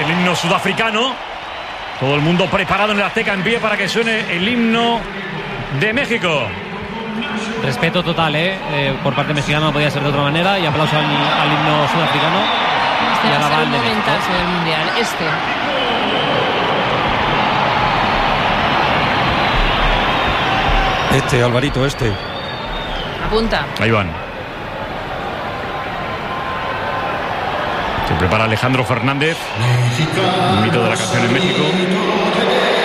el himno sudafricano. Todo el mundo preparado en el Azteca en pie para que suene el himno de México. Respeto total, por parte mexicana, no podía ser de otra manera. Y aplauso al himno sudafricano. Este va a ser el momentazo del Mundial. Alvarito, Apunta. Ahí van. Se prepara Alejandro Fernández, el mito de la canción en México.